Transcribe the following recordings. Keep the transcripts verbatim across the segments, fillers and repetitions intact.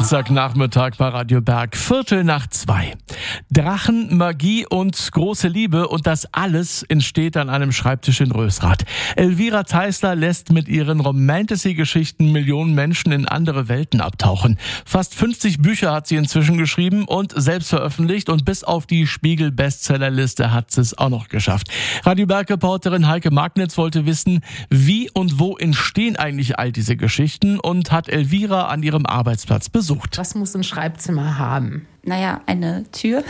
Dienstagnachmittag bei Radio Berg, Viertel nach zwei. Drachen, Magie und große Liebe und das alles entsteht an einem Schreibtisch in Rösrath. Elvira Zeisler lässt mit ihren Romantasy-Geschichten Millionen Menschen in andere Welten abtauchen. Fast fünfzig Bücher hat sie inzwischen geschrieben und selbst veröffentlicht und bis auf die Spiegel-Bestsellerliste hat sie es auch noch geschafft. Radio Berg-Reporterin Heike Magnitz wollte wissen, wie und wo entstehen eigentlich all diese Geschichten und hat Elvira an ihrem Arbeitsplatz besucht. Was muss ein Schreibzimmer haben? Naja, eine Tür.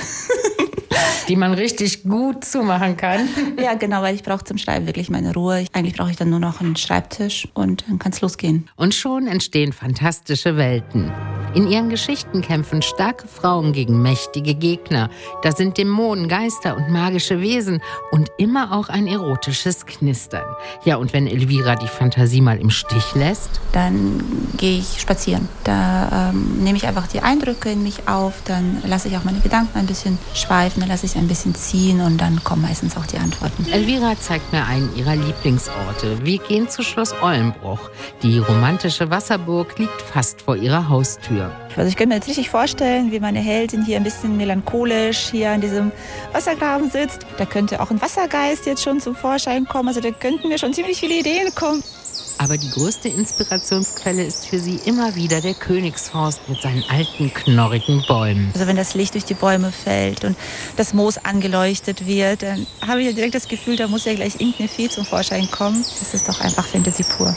Die man richtig gut zumachen kann. Ja, genau, weil ich brauche zum Schreiben wirklich meine Ruhe. Eigentlich brauche ich dann nur noch einen Schreibtisch und dann kann es losgehen. Und schon entstehen fantastische Welten. In ihren Geschichten kämpfen starke Frauen gegen mächtige Gegner. Da sind Dämonen, Geister und magische Wesen und immer auch ein erotisches Knistern. Ja, und wenn Elvira die Fantasie mal im Stich lässt? Dann gehe ich spazieren. Da ähm, nehme ich einfach die Eindrücke in mich auf, dann lasse ich auch meine Gedanken ein bisschen schweifen, dann lasse ich es ein bisschen ziehen und dann kommen meistens auch die Antworten. Elvira zeigt mir einen ihrer Lieblingsorte. Wir gehen zu Schloss Eulenbruch. Die romantische Wasserburg liegt fast vor ihrer Haustür. Also ich könnte mir jetzt richtig vorstellen, wie meine Heldin hier ein bisschen melancholisch hier an diesem Wassergraben sitzt. Da könnte auch ein Wassergeist jetzt schon zum Vorschein kommen. Also da könnten mir schon ziemlich viele Ideen kommen. Aber die größte Inspirationsquelle ist für sie immer wieder der Königsforst mit seinen alten, knorrigen Bäumen. Also wenn das Licht durch die Bäume fällt und das Moos angeleuchtet wird, dann habe ich ja direkt das Gefühl, da muss ja gleich irgendeine Fee zum Vorschein kommen. Das ist doch einfach Fantasy pur.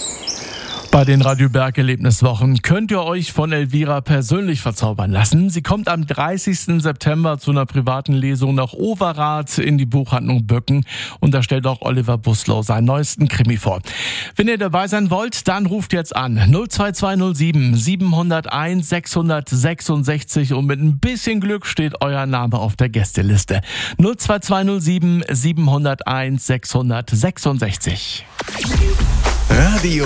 Bei den Radio Berg Erlebniswochen könnt ihr euch von Elvira persönlich verzaubern lassen. Sie kommt am dreißigsten September zu einer privaten Lesung nach Overath in die Buchhandlung Böcken und da stellt auch Oliver Buslow seinen neuesten Krimi vor. Wenn ihr dabei sein wollt, dann ruft jetzt an null zwei zwei null sieben sieben null eins sechs sechs sechs und mit ein bisschen Glück steht euer Name auf der Gästeliste. null zwei zwei null sieben sieben null eins sechs sechs sechs. Radio